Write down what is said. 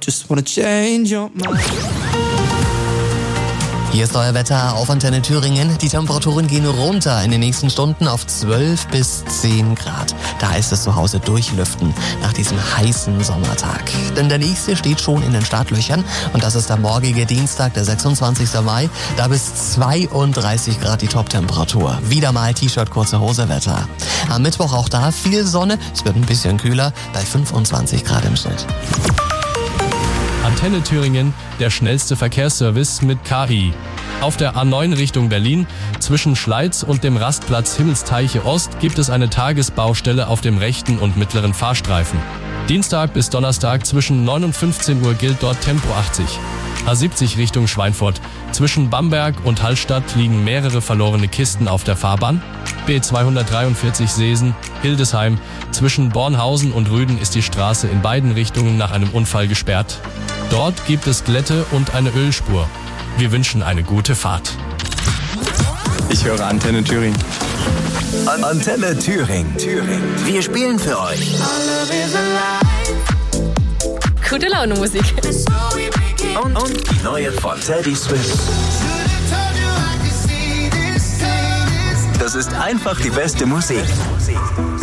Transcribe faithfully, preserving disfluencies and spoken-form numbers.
just wanna change your mind. Hier ist euer Wetter auf Antenne Thüringen. Die Temperaturen gehen runter in den nächsten Stunden auf zwölf bis zehn Grad. Da ist es zu Hause durchlüften nach diesem heißen Sommertag. Denn der nächste steht schon in den Startlöchern und das ist der morgige Dienstag, der sechsundzwanzigsten Mai. Da bis zweiunddreißig Grad die Top-Temperatur. Wieder mal T-Shirt, kurze Hose Wetter. Am Mittwoch auch da viel Sonne. Es wird ein bisschen kühler bei fünfundzwanzig Grad im Schnitt. Antenne Thüringen, der schnellste Verkehrsservice mit K I. Auf der A neun Richtung Berlin, zwischen Schleiz und dem Rastplatz Himmelsteiche Ost, gibt es eine Tagesbaustelle auf dem rechten und mittleren Fahrstreifen. Dienstag bis Donnerstag zwischen neun und fünfzehn Uhr gilt dort Tempo achtzig. A siebzig Richtung Schweinfurt. Zwischen Bamberg und Hallstatt liegen mehrere verlorene Kisten auf der Fahrbahn. B zweihundertdreiundvierzig Seesen, Hildesheim. Zwischen Bornhausen und Rüden ist die Straße in beiden Richtungen nach einem Unfall gesperrt. Dort gibt es Glätte und eine Ölspur. Wir wünschen eine gute Fahrt. Ich höre Antenne Thüringen. An Antenne Thüringen. Thüringen. Wir spielen für euch. Gute Laune Musik. Und, und die neue von Teddy Swims. Das ist einfach die beste Musik.